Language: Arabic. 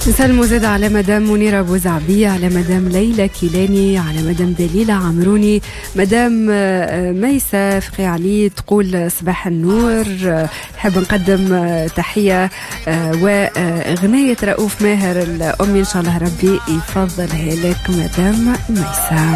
نسلموا زاد على مدام منيرة بوزعبية، على مدام ليلى كيلاني، على مدام دليلة عمروني، مدام ميسة فقي علي تقول صباح النور. نحب نقدم تحية وغنية رؤوف ماهر الأمي إن شاء الله ربي يفضلها لك مدام ميسة.